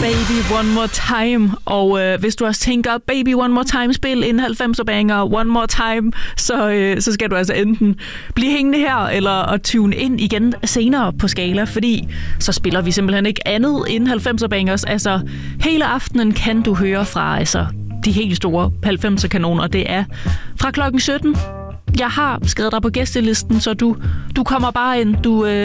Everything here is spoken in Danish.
Baby One More Time. Og hvis du også tænker Baby One More Time spil en 90'er banger One More Time, så skal du altså enten blive hængende her eller tune ind igen senere på Skala, fordi så spiller vi simpelthen ikke andet end 90'er bangers. Altså hele aftenen kan du høre fra de helt store 90'er kanoner. Det er fra klokken 17. Jeg har skrevet dig på gæstelisten, så du kommer bare ind.